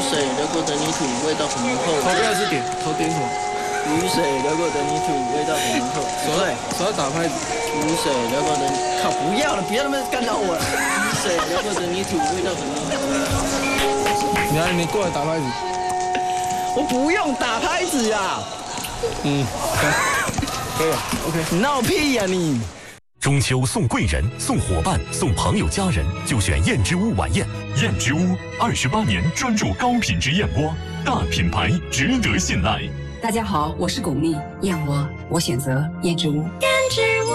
水流过的泥土味道很浓厚。 头不要是点，头点什么？ 雨水流过的泥土味道很浓厚。 手要打拍子。 雨水流过的，靠，不要了，不要那么干扰我了。雨水流过的泥土味道很浓厚。 你过来打拍子。 我不用打拍子呀。 可以了 ，OK。 你闹屁呀你！ 中秋送贵人、送伙伴、送朋友家人，就选燕之屋晚宴。 燕之屋28年专注高品质燕窝，大品牌值得信赖。 大家好，我是巩俐，燕窝我选择燕之屋。 燕之屋。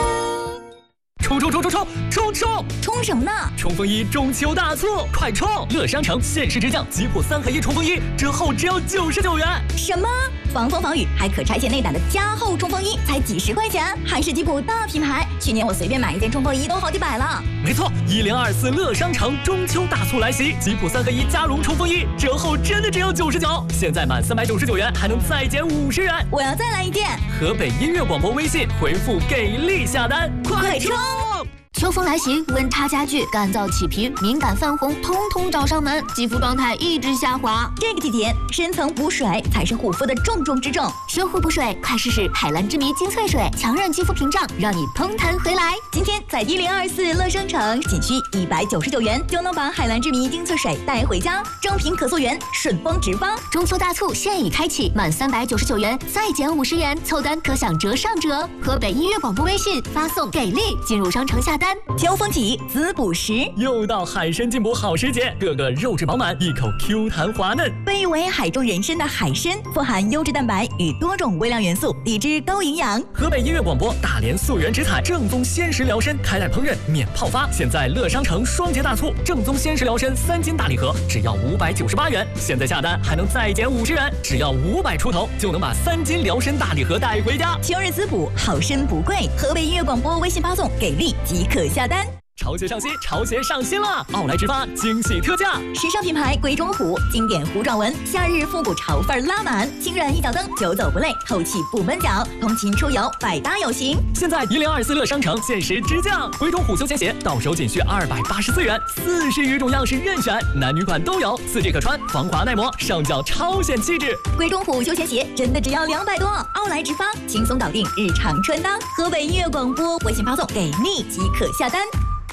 冲什么呢？ 冲锋衣中秋大促，快冲！乐商城限时直降吉普3合1冲锋衣，折后只要99元。 什么？防风防雨还可拆卸内胆的加厚冲锋衣，才几十块钱，还是吉普大品牌。去年我随便买一件冲锋衣都好几百了。 没错，1024乐商城中秋大促来袭，吉普3合1加绒冲锋衣折后真的只有99，现在满399元还能再减50元。 我要再来一件。 河北音乐广播微信回复给力下单，快冲！ 秋风来袭，温差加剧，干燥起皮、敏感泛红，通通找上门，肌肤状态一直下滑。 这个季节，深层补水才是护肤的重中之重。 修护补水，快试试海蓝之谜精粹水，强韧肌肤屏障，让你嘭弹回来。 今天在1024乐商城，仅需199元就能把海蓝之谜精粹水带回家，正品可溯源，顺丰直发。 中秋大促现已开启，满399元再减50元，凑单可享折上折。河北音乐广播微信发送给力进入商城下单。 秋风起，滋补时， 又到海参进补好时节，个个肉质饱满，一口 Q 弹滑嫩。 被誉为海中人参的海参，富含优质蛋白与多种微量元素，低脂高营养。 河北音乐广播大连溯源植采正宗鲜食疗参，开袋烹饪免泡发。现在乐商城双节大促，正宗鲜食疗参3斤大礼盒只要598元，现在下单还能再减50元，只要500出头就能把3斤疗参大礼盒带回家。 秋日滋补，好参不贵。河北音乐广播微信发送给力即可下单。 潮鞋上新，潮鞋上新了！奥莱直发惊喜特价， 时尚品牌鬼冢虎，经典虎爪纹，夏日复古潮范拉满，轻软一脚蹬，久走不累，透气不闷脚，通勤出游百搭有型。 现在1024乐商城限时直降，鬼冢虎休闲鞋到手仅需284元，40余种样式任选，男女款都有，4季可穿，防滑耐磨，上脚超显气质。 鬼冢虎休闲鞋真的只要200多，奥莱直发轻松搞定日常穿搭。河北音乐广播微信发送给力即可下单。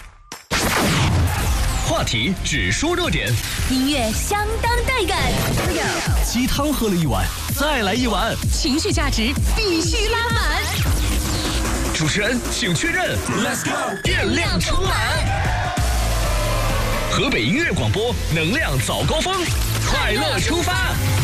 话题只说热点， 音乐相当带感， 鸡汤喝了一碗，再来一碗， 情绪价值必须拉满。 主持人请确认 ，Let's go， 电量充满。河北音乐广播能量早高峰，快乐出发。